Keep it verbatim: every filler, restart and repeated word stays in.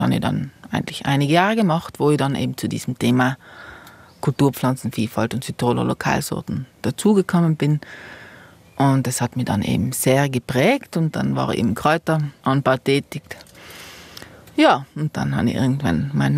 habe ich dann eigentlich einige Jahre gemacht, wo ich dann eben zu diesem Thema Kulturpflanzenvielfalt und Südtiroler Lokalsorten dazugekommen bin. Und das hat mich dann eben sehr geprägt und dann war ich im Kräuteranbau tätig. Ja, und dann habe ich irgendwann meinen